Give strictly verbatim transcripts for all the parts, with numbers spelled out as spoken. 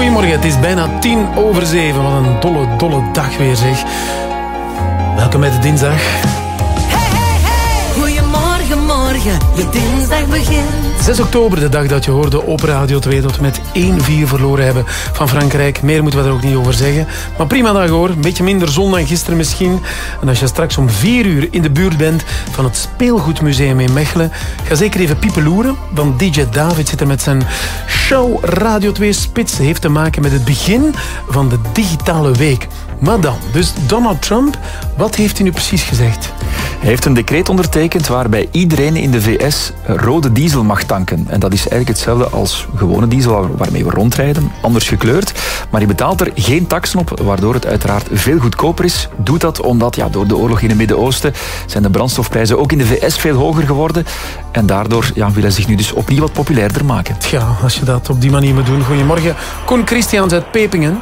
Goedemorgen, het is bijna tien over zeven. Wat een dolle, dolle dag weer, zeg. Welkom bij de dinsdag. Hey, hey, hey. Goedemorgen, morgen. Je dinsdag begint. zes oktober, de dag dat je hoorde op Radio twee dat we met één vier verloren hebben van Frankrijk. Meer moeten we er ook niet over zeggen. Maar prima dag hoor. Een beetje minder zon dan gisteren misschien. En als je straks om vier uur in de buurt bent van het Speelgoedmuseum in Mechelen, ga zeker even piepeloeren. Want D J David zit er met zijn show Radio twee Spits. Heeft te maken met het begin van de digitale week. Maar dan, dus Donald Trump, wat heeft hij nu precies gezegd? Hij heeft een decreet ondertekend waarbij iedereen in de V S rode diesel mag tanken. En dat is eigenlijk hetzelfde als gewone diesel waarmee we rondrijden, anders gekleurd. Maar je betaalt er geen taksen op, waardoor het uiteraard veel goedkoper is. Doet dat omdat ja, door de oorlog in het Midden-Oosten zijn de brandstofprijzen ook in de V S veel hoger geworden. En daardoor ja, wil hij zich nu dus opnieuw wat populairder maken. Ja, als je dat op die manier moet doen. Goedemorgen. Koen Christiaans uit Pepingen.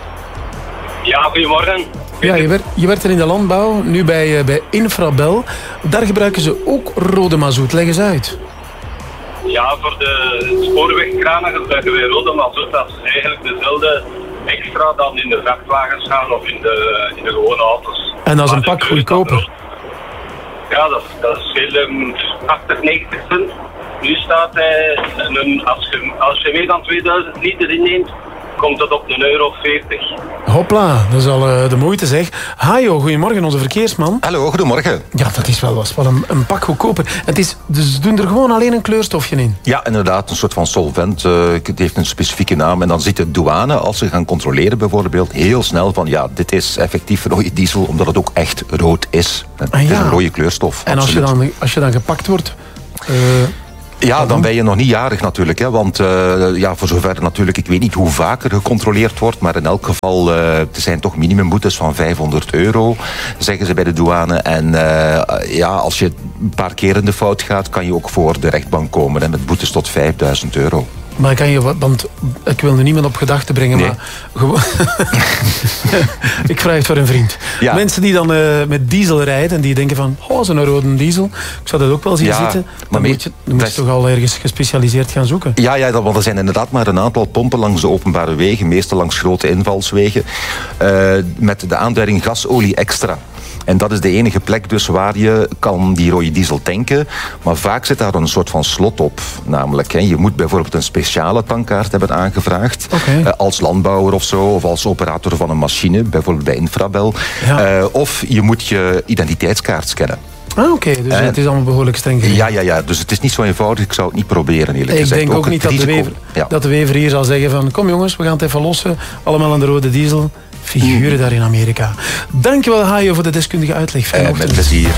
Ja, goedemorgen. Ja, je, werd, je werkt er in de landbouw, nu bij, uh, bij Infrabel. Daar gebruiken ze ook rode mazoet. Leg eens uit. Ja, voor de spoorwegkranen gebruiken wij rode mazoet. Dat is eigenlijk dezelfde extra dan in de vrachtwagens gaan of in de, in de gewone auto's. En dat is een Maar pak goedkoper. Ja, dat, dat scheelt um, achtig, negentig cent. Nu staat hij, een, als, je, als je meer dan tweeduizend liter inneemt, komt dat op een euro veertig. Hopla, dat is al uh, de moeite zeg. Hajo, goedemorgen, onze verkeersman. Hallo, goedemorgen. Ja, dat is wel, was wel een, een pak goedkoper. Het is, dus ze doen er gewoon alleen een kleurstofje in. Ja, inderdaad, een soort van solvent. Uh, het heeft een specifieke naam. En dan ziet de douane, als ze gaan controleren bijvoorbeeld, heel snel van ja, dit is effectief rode diesel, omdat het ook echt rood is. Het Ah, ja. is een rode kleurstof. En als je, dan, als je dan gepakt wordt... Uh, Ja, dan ben je nog niet jarig natuurlijk. Hè, want uh, ja, voor zover natuurlijk, ik weet niet hoe vaker gecontroleerd wordt, maar in elk geval, uh, er zijn toch minimumboetes van vijfhonderd euro, zeggen ze bij de douane. En uh, ja, als je een paar keer in de fout gaat, kan je ook voor de rechtbank komen, hè, met boetes tot vijfduizend euro. Maar kan je, want ik wil er niemand op gedachten brengen, nee. maar gewoon... ik vraag het voor een vriend. Ja. Mensen die dan uh, met diesel rijden en die denken van, oh, zo'n rode diesel, ik zou dat ook wel zien ja, zitten. Dan maar moet je, dan moet je toch al ergens gespecialiseerd gaan zoeken. Ja, ja, want er zijn inderdaad maar een aantal pompen langs de openbare wegen, meestal langs grote invalswegen, uh, met de aanduiding gasolie extra. En dat is de enige plek dus waar je kan die rode diesel tanken. Maar vaak zit daar een soort van slot op. Namelijk, hè, je moet bijvoorbeeld een speciale tankkaart hebben aangevraagd. Okay. Uh, als landbouwer of zo. Of als operator van een machine. Bijvoorbeeld bij Infrabel. Ja. Uh, of je moet je identiteitskaart scannen. Ah, oké. Okay. Dus uh, het is allemaal behoorlijk streng geregeld. Ja, ja, ja. Dus het is niet zo eenvoudig. Ik zou het niet proberen, eerlijk ik gezegd. Ik denk ook, ook niet dat de, wever, ja. dat de wever hier zal zeggen van, kom jongens, we gaan het even lossen. Allemaal aan de rode diesel. Figuren daar in Amerika. Dankjewel, Hajo, voor de deskundige uitleg. Uh, met plezier.